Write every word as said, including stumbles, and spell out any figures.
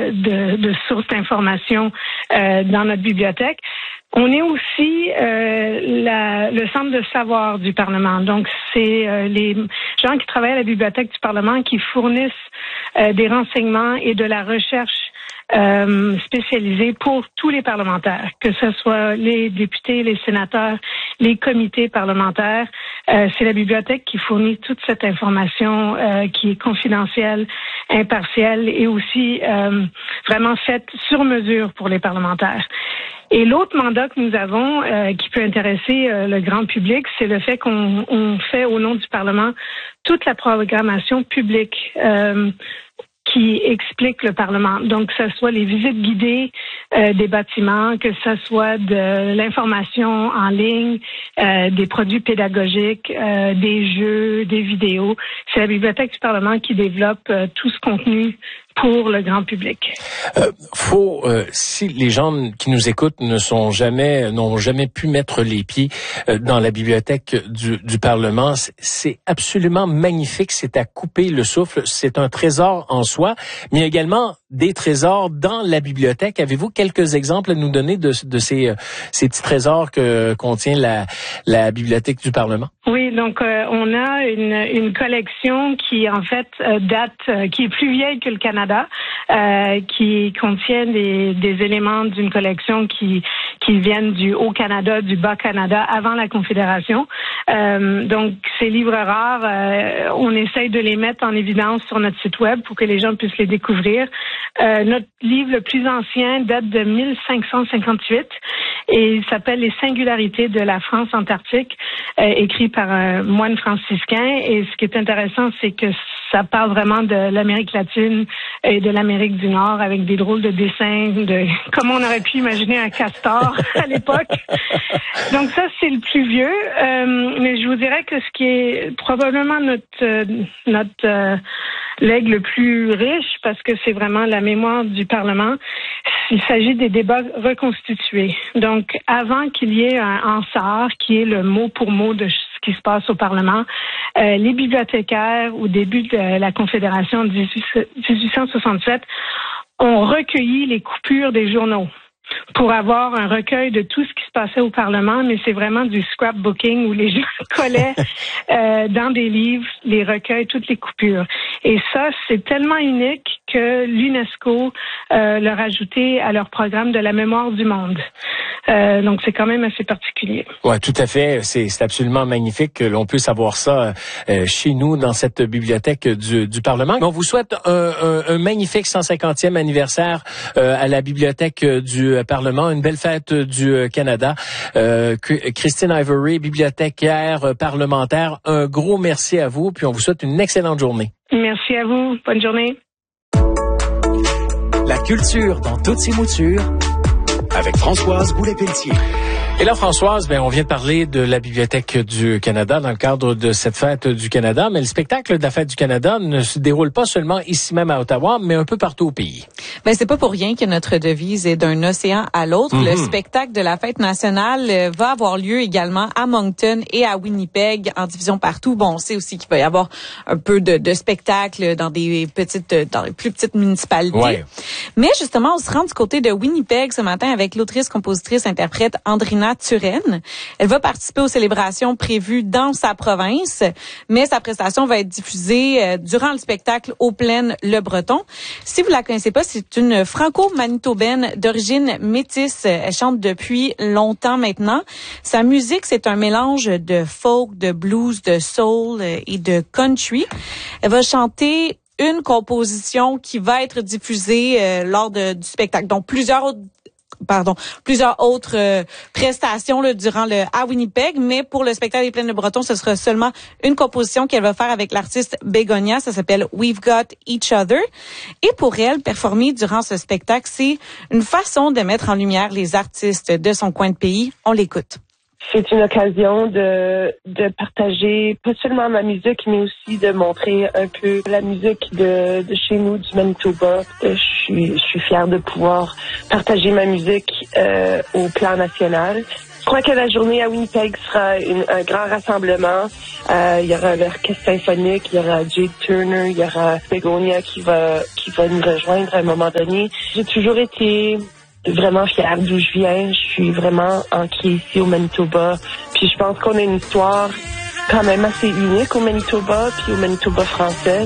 de, de, de sources d'informations euh, dans notre bibliothèque. On est aussi euh, la, le centre de savoir du Parlement. Donc, c'est euh, les gens qui travaillent à la Bibliothèque du Parlement qui fournissent euh, des renseignements et de la recherche euh, spécialisée pour tous les parlementaires, que ce soit les députés, les sénateurs, les comités parlementaires. Euh, c'est la Bibliothèque qui fournit toute cette information euh, qui est confidentielle, impartielle et aussi euh, vraiment faite sur mesure pour les parlementaires. Et l'autre mandat que nous avons, euh, qui peut intéresser euh, le grand public, c'est le fait qu'on on fait au nom du Parlement toute la programmation publique euh, qui explique le Parlement. Donc, que ce soit les visites guidées euh, des bâtiments, que ce soit de l'information en ligne, euh, des produits pédagogiques, euh, des jeux, des vidéos. C'est la Bibliothèque du Parlement qui développe euh, tout ce contenu pour le grand public. Euh, faut, euh, si les gens qui nous écoutent ne sont jamais, n'ont jamais pu mettre les pieds euh, dans la bibliothèque du, du Parlement, c'est absolument magnifique. C'est à couper le souffle. C'est un trésor en soi, mais il y a également des trésors dans la bibliothèque. Avez-vous quelques exemples à nous donner de, de ces, ces petits trésors que contient la, la bibliothèque du Parlement? Oui, donc euh, on a une, une collection qui en fait euh, date, euh, qui est plus vieille que le Canada, euh, qui contient des, des éléments d'une collection qui qui viennent du Haut-Canada, du Bas-Canada, avant la Confédération. Euh, donc ces livres rares, euh, on essaye de les mettre en évidence sur notre site web pour que les gens puissent les découvrir. Euh, notre livre le plus ancien date de mille cinq cent cinquante-huit et il s'appelle Les singularités de la France antarctique, euh, écrit par un moine franciscain. Et ce qui est intéressant, c'est que ça parle vraiment de l'Amérique latine et de l'Amérique du Nord avec des drôles de dessins de comment on aurait pu imaginer un castor à l'époque. Donc ça, c'est le plus vieux. Euh, mais je vous dirais que ce qui est probablement notre euh, notre euh, legs le plus riche, parce que c'est vraiment la mémoire du Parlement, il s'agit des débats reconstitués. Donc, avant qu'il y ait un Hansard, qui est le mot pour mot de ce qui se passe au Parlement, euh, les bibliothécaires, au début de la Confédération de dix-huit cent soixante-sept, ont recueilli les coupures des journaux pour avoir un recueil de tout ce qui se passait au Parlement, mais c'est vraiment du scrapbooking où les gens collaient euh, dans des livres les recueils, toutes les coupures. Et ça, c'est tellement unique que l'UNESCO euh, l'a rajouté à leur programme de la mémoire du monde. Euh, donc, c'est quand même assez particulier. Ouais, tout à fait. C'est, c'est absolument magnifique que l'on puisse avoir ça euh, chez nous, dans cette bibliothèque du, du Parlement. On vous souhaite un, un, un magnifique cent cinquantième anniversaire euh, à la bibliothèque du Parlement. Une belle fête du Canada. Euh, Christine Ivory, bibliothécaire parlementaire, un gros merci à vous, puis on vous souhaite une excellente journée. Merci à vous. Bonne journée. La culture dans toutes ses moutures avec Françoise Boulay-Pelletier. Et là, Françoise, ben, on vient de parler de la Bibliothèque du Canada dans le cadre de cette fête du Canada, mais le spectacle de la fête du Canada ne se déroule pas seulement ici même à Ottawa, mais un peu partout au pays. Ben, c'est pas pour rien que notre devise est d'un océan à l'autre. Mm-hmm. Le spectacle de la fête nationale va avoir lieu également à Moncton et à Winnipeg, en division partout. Bon, on sait aussi qu'il va y avoir un peu de, de spectacles dans des petites, dans les plus petites municipalités. Ouais. Mais justement, on se rend du côté de Winnipeg ce matin avec l'autrice, compositrice, interprète Andrina Turenne. Elle va participer aux célébrations prévues dans sa province, mais sa prestation va être diffusée euh, durant le spectacle au Plaines Le Breton. Si vous la connaissez pas, c'est une franco-manitobaine d'origine métisse. Elle chante depuis longtemps maintenant. Sa musique, c'est un mélange de folk, de blues, de soul et de country. Elle va chanter une composition qui va être diffusée euh, lors de, du spectacle. Donc, plusieurs autres pardon, plusieurs autres euh, prestations là, durant le à Winnipeg, mais pour le spectacle des Plaines de Breton, ce sera seulement une composition qu'elle va faire avec l'artiste Bégonia. Ça s'appelle We've Got Each Other. Et pour elle, performer durant ce spectacle, c'est une façon de mettre en lumière les artistes de son coin de pays. On l'écoute. C'est une occasion de de partager pas seulement ma musique, mais aussi de montrer un peu la musique de, de chez nous, du Manitoba. Je suis je suis fière de pouvoir partager ma musique euh, au plan national, crois que la journée à Winnipeg sera une, un grand rassemblement. Euh, il y aura l'orchestre symphonique, il y aura Jade Turner, il y aura Begonia qui va qui va nous rejoindre à un moment donné. J'ai toujours été vraiment fière d'où je viens. Je suis vraiment ancrée ici au Manitoba. Puis je pense qu'on a une histoire quand même assez unique au Manitoba, puis au Manitoba français.